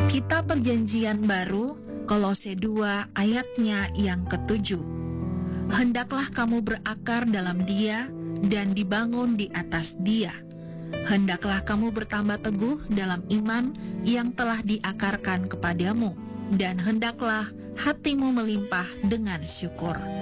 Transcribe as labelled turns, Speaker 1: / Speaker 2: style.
Speaker 1: Kitab Perjanjian Baru, Kolose 2 ayatnya yang ke-7. Hendaklah kamu berakar dalam Dia dan dibangun di atas Dia. Hendaklah kamu bertambah teguh dalam iman yang telah diakarkan kepadamu, dan hendaklah hatimu melimpah dengan syukur.